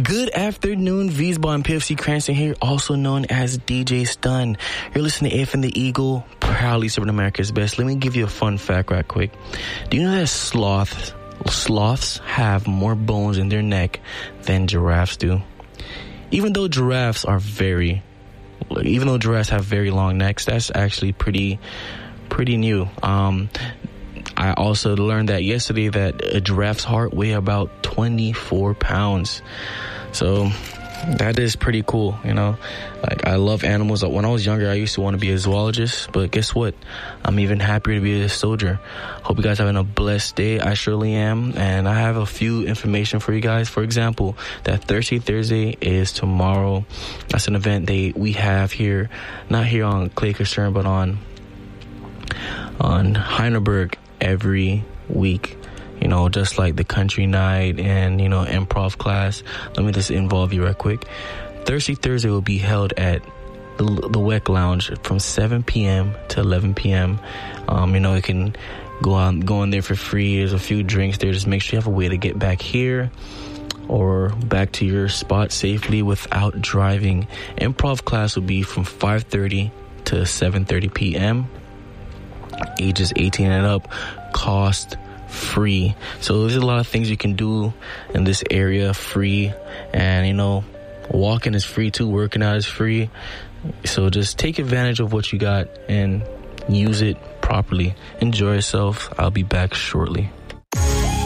Good afternoon, Vsball and PFC Cranston here, also known as DJ Stun. You're listening to AF and the Eagle, proudly serving America's best. Let me give you a fun fact right quick. Do you know that sloths have more bones in their neck than giraffes do? Even though giraffes have very long necks, that's actually pretty new. I also learned that yesterday that a giraffe's heart weighs about 24 pounds. So that is pretty cool, you know. Like, I love animals. When I was younger, I used to want to be a zoologist, but guess what? I'm even happier to be a soldier. Hope you guys are having a blessed day. I surely am. And I have a few information for you guys. For example, that Thirsty Thursday is tomorrow. That's an event we have here, not here on Clay Concern, but on Heidelberg every week. You know, just like the country night and, you know, improv class. Let me just involve you right quick. Thirsty Thursday will be held at the WEC Lounge from 7 p.m. to 11 p.m. You know, you can go in there for free. There's a few drinks there. Just make sure you have a way to get back here or back to your spot safely without driving. Improv class will be from 5:30 to 7:30 p.m. Ages 18 and up. Cost free. So there's a lot of things you can do in this area free, and you know, walking is free too, working out is free. So just take advantage of what you got and use it properly. Enjoy yourself. I'll be back shortly.